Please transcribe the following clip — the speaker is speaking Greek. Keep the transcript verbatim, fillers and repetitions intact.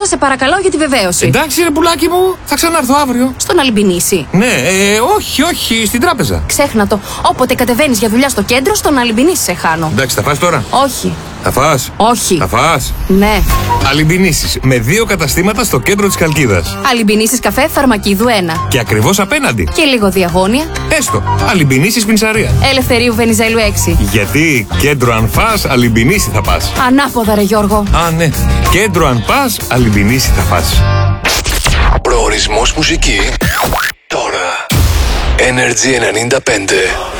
σε παρακαλώ για τη βεβαίωση. Εντάξει, ρε πουλάκι μου, θα ξανάρθω αύριο. Στον Αλυμπινίση. Ναι, ε, όχι, όχι, στην τράπεζα. Ξέχνα το. Όποτε κατεβαίνεις για δουλειά στο κέντρο, στον Αλυμπινίση σε χάνω. Εντάξει, θα φας τώρα. Όχι. Θα φας. Όχι. Θα φας. Ναι. Αλυμπινίσεις με δύο καταστήματα στο κέντρο της Χαλκίδας. Αλυμπινίσεις καφέ Φαρμακίδου ένα. Και ακριβώς απέναντι. Και λίγο διαγώνια. Έστω. Αλυμπινίσεις Πινσαρία. Ελευθερίου Βενιζέλου έξι. Γιατί κέντρο αν φας, Αλυμπινίση θα πας. Ανάποδα, ρε Γιώργο. Α, ναι. Κέντρο αν πας, Αλυμπινίση θα πας. Προορισμός μουσική τώρα. Energy ενενήντα πέντε.